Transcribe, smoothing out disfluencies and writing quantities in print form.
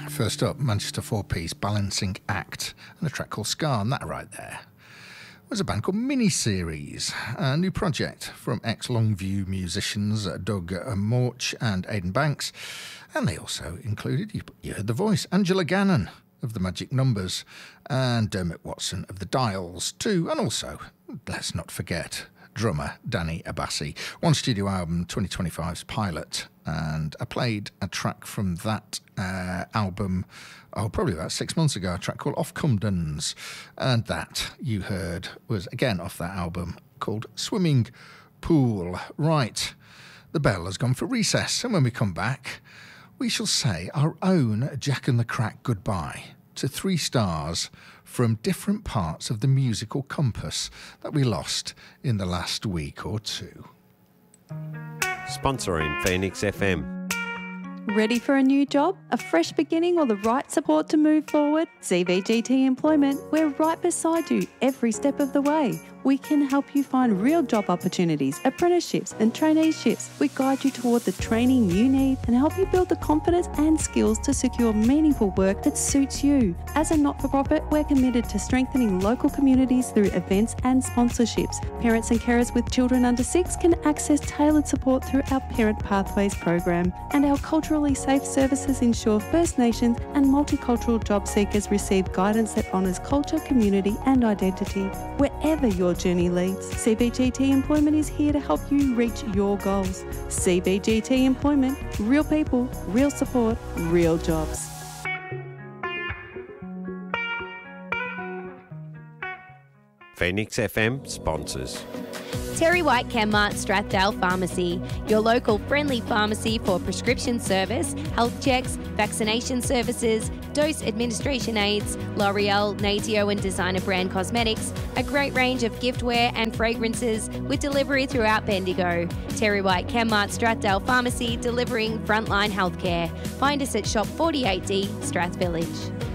First up, Manchester four-piece Balancing Act and a track called Scar, and that right there was a band called Miniseries, a new project from ex-Longview musicians Doug Morch and Aidan Banks, and they also included, you heard the voice, Angela Gannon of the Magic Numbers and Dermot Watson of the Dials too, and also, let's not forget, drummer Danny Abassi. One studio album, 2025's Pilot, and I played a track from that album, probably about 6 months ago, a track called Off Cumdens, and that you heard was again off that album called Swimming Pool. Right, the bell has gone for recess, and when we come back, we shall say our own Jack and the Crack goodbye to 3 stars from different parts of the musical compass that we lost in the last week or two. Sponsoring Phoenix FM. Ready for a new job, a fresh beginning, or the right support to move forward? CBGT Employment, we're right beside you every step of the way. We can help you find real job opportunities, apprenticeships and traineeships. We guide you toward the training you need and help you build the confidence and skills to secure meaningful work that suits you. As a not-for-profit, we're committed to strengthening local communities through events and sponsorships. Parents and carers with children under 6 can access tailored support through our Parent Pathways program. And our culturally safe services ensure First Nations and multicultural job seekers receive guidance that honours culture, community and identity. Wherever your journey leads, CBGT Employment is here to help you reach your goals. CBGT Employment, real people, real support, real jobs. Phoenix FM sponsors. Terry White Chemmart Strathdale Pharmacy, your local friendly pharmacy for prescription service, health checks, vaccination services, dose administration aids, L'Oreal, Natio and designer brand cosmetics, a great range of giftware and fragrances with delivery throughout Bendigo. Terry White Chemmart Strathdale Pharmacy, delivering frontline healthcare. Find us at Shop 48D, Strath Village.